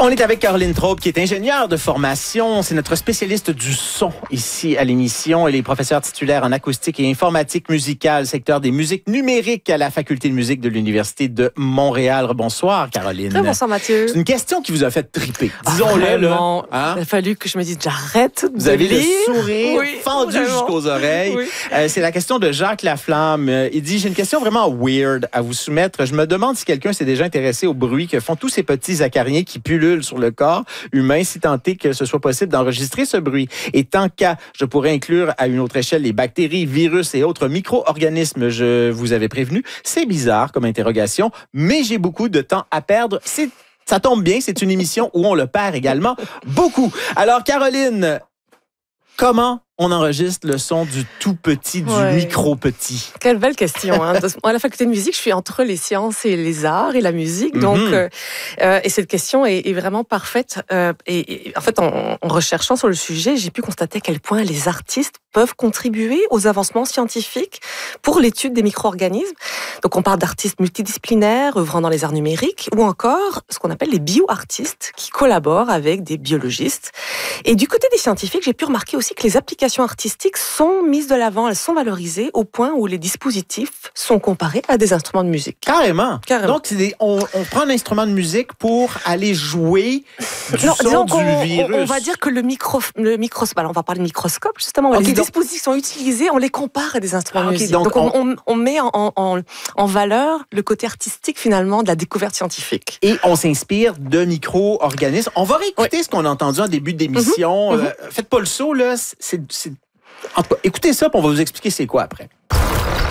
On est avec Caroline Traub, qui est ingénieure de formation. C'est notre spécialiste du son ici à l'émission. Elle est professeure titulaire en acoustique et informatique musicale, secteur des musiques numériques à la Faculté de musique de l'Université de Montréal. Bonsoir, Caroline. Très bonsoir, Mathieu. C'est une question qui vous a fait triper. Disons-le, là. Hein? Il a fallu que je me dise, j'arrête de Vous avez lire. le sourire fendu jusqu'aux oreilles. Oui. C'est la question de Jacques Laflamme. Il dit, j'ai une question vraiment weird à vous soumettre. Je me demande si quelqu'un s'est déjà intéressé au bruit que font tous ces petits acariens qui pullulent sur le corps humain, si tant est que ce soit possible d'enregistrer ce bruit. Et tant qu'à, je pourrais inclure à une autre échelle les bactéries, virus et autres micro-organismes, je vous avais prévenu. C'est bizarre comme interrogation, mais j'ai beaucoup de temps à perdre. Ça tombe bien, c'est une émission où on le perd également beaucoup. Alors, Caroline, comment on enregistre le son du tout petit, du micro-petit? Quelle belle question. Hein? Moi, à la faculté de musique, je suis entre les sciences et les arts et la musique. Donc, et cette question est vraiment parfaite. Et en fait, en recherchant sur le sujet, j'ai pu constater à quel point les artistes peuvent contribuer aux avancements scientifiques pour l'étude des micro-organismes. Donc, on parle d'artistes multidisciplinaires, œuvrant dans les arts numériques, ou encore ce qu'on appelle les bioartistes, qui collaborent avec des biologistes. Et du côté des scientifiques, j'ai pu remarquer aussi que les applications artistiques sont mises de l'avant, elles sont valorisées au point où les dispositifs sont comparés à des instruments de musique. Carrément. Donc, on prend un instrument de musique pour aller jouer du son du virus. On va dire que le microscope, alors on va parler de microscope justement, les dispositifs qui sont utilisés, on les compare à des instruments de musique. Donc on met en valeur le côté artistique finalement de la découverte scientifique. Et on s'inspire de micro-organismes. On va réécouter ce qu'on a entendu en début d'émission. Faites pas le saut, là. En tout cas, écoutez ça, puis on va vous expliquer c'est quoi après.